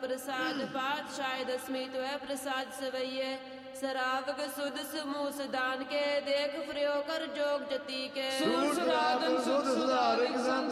प्रसाद पातशाह दसवीं तो है प्रसाद सवैये सरावग सुध समूह सदान के देख फ्रियो कर जोग जती के सूर सुरागन सुध सुधारिक संत